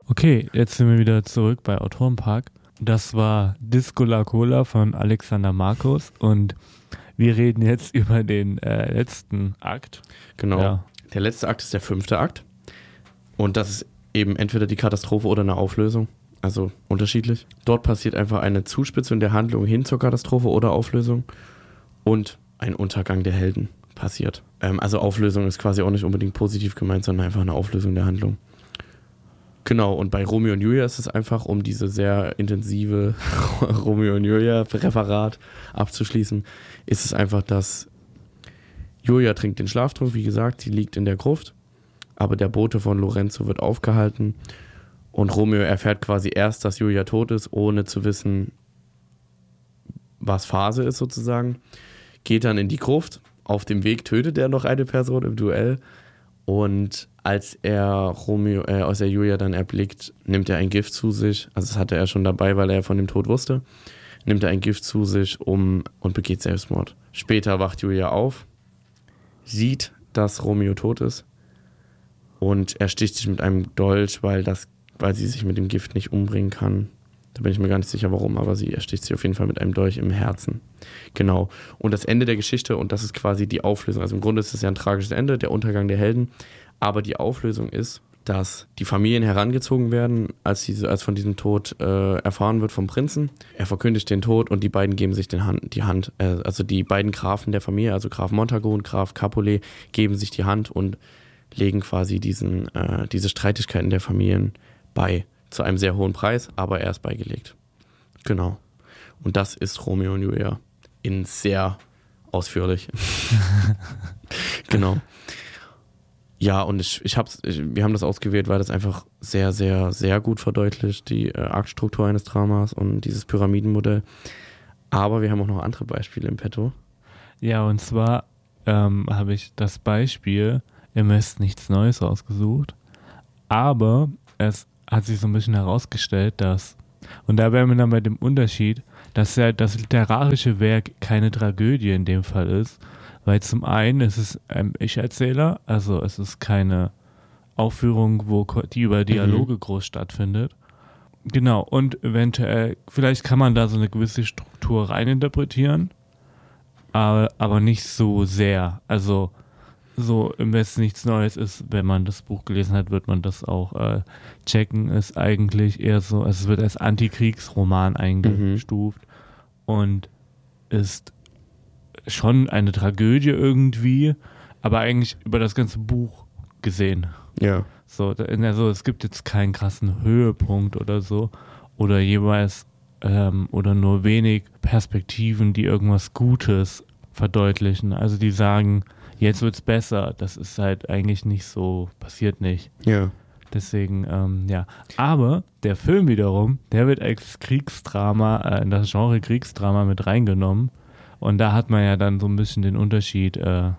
Okay, jetzt sind wir wieder zurück bei Autorenpark. Das war Disco La Cola von Alexander Markus und wir reden jetzt über den letzten Akt. Genau. Ja. Der letzte Akt ist der 5. Akt. Und das ist eben entweder die Katastrophe oder eine Auflösung. Also unterschiedlich. Dort passiert einfach eine Zuspitzung der Handlung hin zur Katastrophe oder Auflösung. Und ein Untergang der Helden passiert. Also Auflösung ist quasi auch nicht unbedingt positiv gemeint, sondern einfach eine Auflösung der Handlung. Genau, und bei Romeo und Julia ist es einfach, um diese sehr intensive Romeo und Julia-Referat abzuschließen, ist es einfach, dass Julia trinkt den Schlaftrunk, wie gesagt, sie liegt in der Gruft, aber der Bote von Lorenzo wird aufgehalten und Romeo erfährt quasi erst, dass Julia tot ist, ohne zu wissen, was Phase ist sozusagen, geht dann in die Gruft, auf dem Weg tötet er noch eine Person im Duell und als er Julia dann erblickt, nimmt er ein Gift zu sich. Also das hatte er schon dabei, weil er von dem Tod wusste. Nimmt er ein Gift zu sich und begeht Selbstmord. Später wacht Julia auf, sieht, dass Romeo tot ist und ersticht sich mit einem Dolch, weil sie sich mit dem Gift nicht umbringen kann. Da bin ich mir gar nicht sicher, warum, aber sie ersticht sich auf jeden Fall mit einem Dolch im Herzen. Genau. Und das Ende der Geschichte, und das ist quasi die Auflösung. Also im Grunde ist es ja ein tragisches Ende, der Untergang der Helden. Aber die Auflösung ist, dass die Familien herangezogen werden, als von diesem Tod erfahren wird vom Prinzen. Er verkündigt den Tod und die beiden geben sich die Hand. Also die beiden Grafen der Familie, also Graf Montagu und Graf Capulet, geben sich die Hand und legen quasi diese Streitigkeiten der Familien bei. Zu einem sehr hohen Preis, aber er ist beigelegt. Genau. Und das ist Romeo und Julia in sehr ausführlich. Genau. Ja, und wir haben das ausgewählt, weil das einfach sehr, sehr, sehr gut verdeutlicht, die Aktstruktur eines Dramas und dieses Pyramidenmodell. Aber wir haben auch noch andere Beispiele im Petto. Ja, und zwar habe ich das Beispiel im Westen nichts Neues ausgesucht, aber es hat sich so ein bisschen herausgestellt, und da wären wir dann bei dem Unterschied, dass ja das literarische Werk keine Tragödie in dem Fall ist, weil zum einen ist es ein Ich-Erzähler, also es ist keine Aufführung, die über Dialoge groß stattfindet. Genau, und eventuell, vielleicht kann man da so eine gewisse Struktur reininterpretieren, aber nicht so sehr. Also so im Westen nichts Neues ist, wenn man das Buch gelesen hat, wird man das auch checken, ist eigentlich eher so, also es wird als Antikriegsroman eingestuft und ist schon eine Tragödie irgendwie, aber eigentlich über das ganze Buch gesehen. Ja. So, also es gibt jetzt keinen krassen Höhepunkt oder so oder jeweils oder nur wenig Perspektiven, die irgendwas Gutes verdeutlichen. Also die sagen, jetzt wird's besser. Das ist halt eigentlich nicht so, passiert nicht. Ja. Deswegen, ja. Aber der Film wiederum, der wird als Kriegsdrama, in das Genre Kriegsdrama mit reingenommen. Und da hat man ja dann so ein bisschen den Unterschied,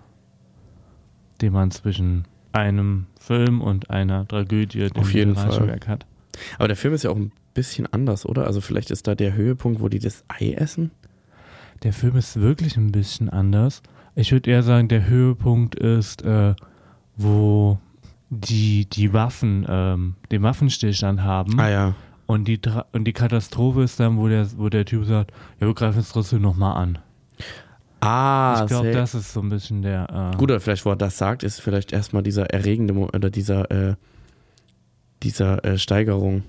den man zwischen einem Film und einer Tragödie, dem literarischen Werk hat. Aber der Film ist ja auch ein bisschen anders, oder? Also vielleicht ist da der Höhepunkt, wo die das Ei essen? Der Film ist wirklich ein bisschen anders. Ich würde eher sagen, der Höhepunkt ist, wo die Waffen den Waffenstillstand haben. Ah ja. Und die Katastrophe ist dann, wo der Typ sagt, ja, wir greifen es trotzdem nochmal an. Ah, ich glaube, das ist so ein bisschen der... Gut, oder vielleicht, wo er das sagt, ist vielleicht erstmal dieser erregende oder dieser Steigerung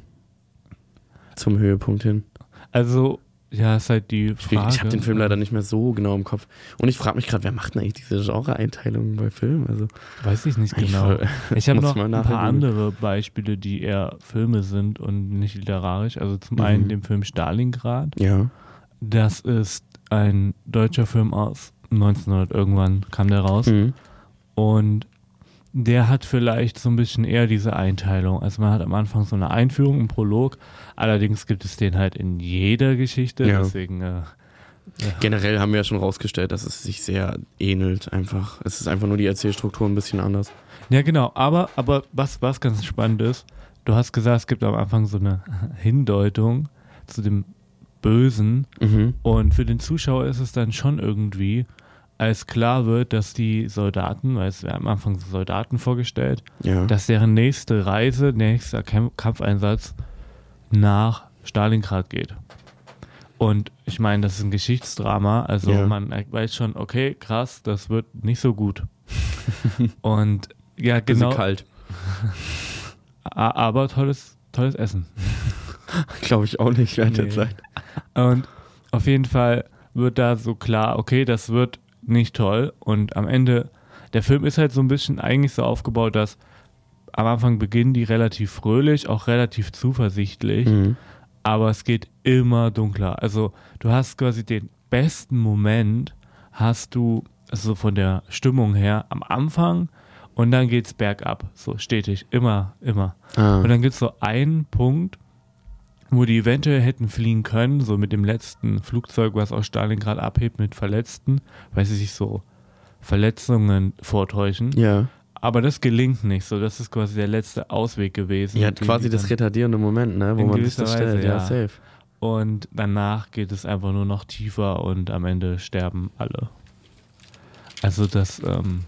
zum Höhepunkt hin. Also, ja, ist halt die Frage. Ich habe den Film leider nicht mehr so genau im Kopf. Und ich frage mich gerade, wer macht denn eigentlich diese Genre-Einteilungen bei Filmen? Also, weiß ich nicht genau. Ich habe noch ein paar andere Beispiele, die eher Filme sind und nicht literarisch. Also zum einen den Film Stalingrad. Ja. Das ist ein deutscher Film aus 1900 irgendwann kam der raus. Und der hat vielleicht so ein bisschen eher diese Einteilung. Also man hat am Anfang so eine Einführung, einen Prolog. Allerdings gibt es den halt in jeder Geschichte. Ja. Deswegen generell haben wir ja schon rausgestellt, dass es sich sehr ähnelt einfach. Es ist einfach nur die Erzählstruktur ein bisschen anders. Ja, genau. Aber was ganz spannend ist, du hast gesagt, es gibt am Anfang so eine Hindeutung zu dem Bösen. Und für den Zuschauer ist es dann schon irgendwie als klar wird, dass die Soldaten, weil es werden am Anfang Soldaten vorgestellt, Ja. dass deren nächste Reise, nächster Kampfeinsatz nach Stalingrad geht. Und ich meine, das ist ein Geschichtsdrama, also Ja. man weiß schon, okay, krass, das wird nicht so gut. Und ja, Bisschen genau, kalt. aber tolles Essen. Glaube ich auch nicht während der Nee. Zeit. Und auf jeden Fall wird da so klar, okay, das wird nicht toll. Und am Ende, der Film ist halt so ein bisschen eigentlich so aufgebaut, dass am Anfang beginnen die relativ fröhlich, auch relativ zuversichtlich, Mhm. aber es geht immer dunkler. Also du hast quasi den besten Moment, hast du, also von der Stimmung her, am Anfang und dann geht's bergab, so stetig, immer. Ah. Und dann gibt es so einen Punkt, wo die eventuell hätten fliehen können, so mit dem letzten Flugzeug, was aus Stalingrad abhebt mit Verletzten, weil sie sich so Verletzungen vortäuschen. Ja. Aber das gelingt nicht so. Das ist quasi der letzte Ausweg gewesen. Ja, den quasi die das dann- retardierende Moment, ne? Wo in man sich das gewisser Weise, stellt. Ja, ja. safe. Und danach geht es einfach nur noch tiefer und am Ende sterben alle. Also das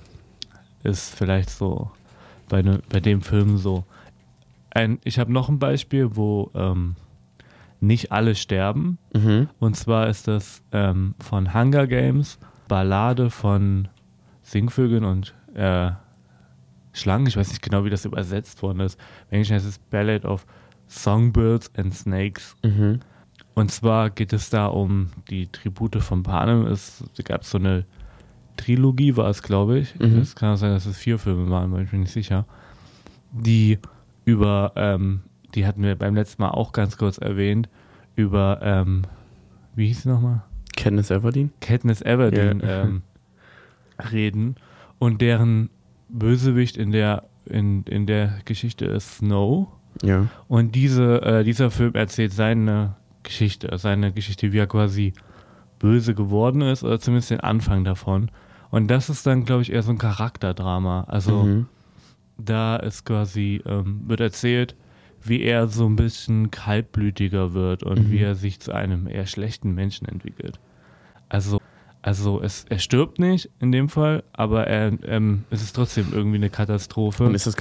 ist vielleicht so bei dem Film so. Ich habe noch ein Beispiel, wo nicht alle sterben. Mhm. Und zwar ist das von Hunger Games, Ballade von Singvögeln und Schlangen. Ich weiß nicht genau, wie das übersetzt worden ist. Im Englischen heißt es Ballad of Songbirds and Snakes. Mhm. Und zwar geht es da um die Tribute von Panem. Es gab so eine Trilogie, war es, glaube ich. Mhm. Es kann auch sein, dass es 4 Filme waren, aber ich bin nicht sicher. Die über, die hatten wir beim letzten Mal auch ganz kurz erwähnt, über, wie hieß sie nochmal? Katniss Everdeen? Katniss Everdeen Ja. reden. Und deren Bösewicht in der Geschichte ist Snow. Ja. Und dieser Film erzählt seine Geschichte, wie er quasi böse geworden ist, oder zumindest den Anfang davon. Und das ist dann, glaube ich, eher so ein Charakterdrama. Also Mhm. da ist quasi, wird erzählt, wie er so ein bisschen kaltblütiger wird und wie er sich zu einem eher schlechten Menschen entwickelt. Also er stirbt nicht in dem Fall, aber es ist trotzdem irgendwie eine Katastrophe. Und ist das